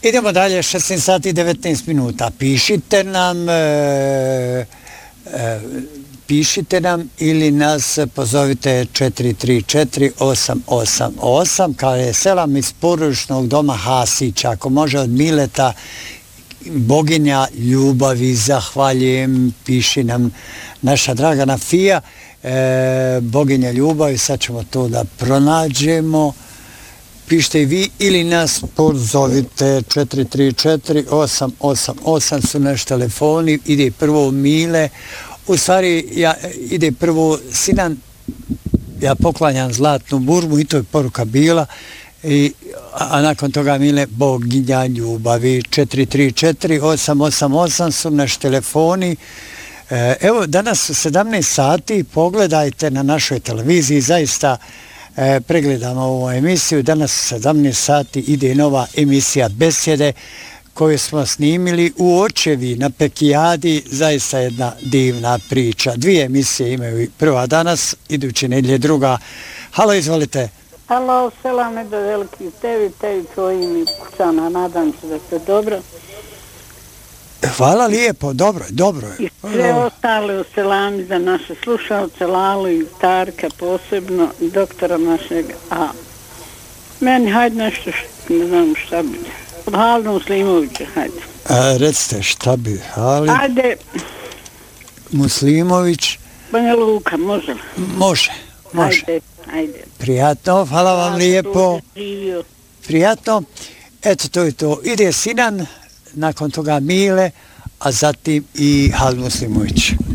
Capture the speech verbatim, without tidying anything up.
Idemo dalje, šesnaest sati i devetnaest minuta. Pišite nam, e, e, pišite nam ili nas pozovite četiri tri četiri osam osam osam, kao je selam iz porodičnog doma Hasića. Ako može od Mileta, boginja ljubavi, zahvaljujem, piši nam naša draga Nafija, e, boginja ljubavi, sad ćemo to da pronađemo. Pišite i vi ili nas pozovite četiri tri četiri osam osam osam su naš telefoni. Ide prvo Mile, u stvari ja, ide prvo Sinan, ja poklanjam zlatnu burmu i to je poruka bila, i, a, a nakon toga Mile, boginja ljubavi. Četiri tri četiri osam osam osam su naš telefoni. E, evo, danas u sedamnaest sati pogledajte na našoj televiziji, zaista E, pregledamo ovu emisiju. Danas u sedamnaest sati ide nova emisija Besjede koju smo snimili u Očevi na Pekijadi. Zaista jedna divna priča. Dvije emisije imaju, prva danas, iduće nedjelje druga. Halo, izvolite. Halo, selam Edo veliki tebi, tebi tvojim i kućana, nadam se da ste dobro. Hvala lijepo, dobro, dobro. I sve ostale u selami za naše slušalce, Lalu i Tarka posebno, i doktora našeg, a meni hajde nešto, što, ne znam šta bi, od Halida Muslimovića, hajde. A, recite šta bi, Halid Hajde. Muslimović. Banja Luka, može li? Može, može. Hajde, hajde. Prijatno, hvala vam lijepo. Prijatno. Eto, to je to. Ide Sinan, nakon toga Mile, a zatim i Halid Muslimović.